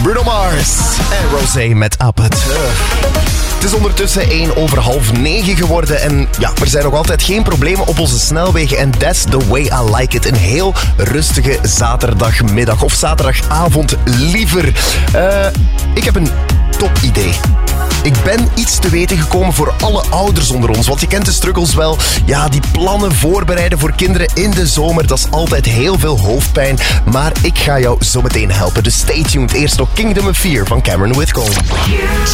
Bruno Mars en Rosé met Up It. Het is ondertussen 9:01 geworden en ja, er zijn nog altijd geen problemen op onze snelwegen en that's the way I like it. Een heel rustige zaterdagmiddag of zaterdagavond liever. Ik heb een top idee. Ik ben iets te weten gekomen voor alle ouders onder ons, want je kent de struggles wel. Ja, die plannen voorbereiden voor kinderen in de zomer, dat is altijd heel veel hoofdpijn. Maar ik ga jou zo meteen helpen, dus stay tuned. Eerst nog Kingdom of Fear van Cameron Whitcomb.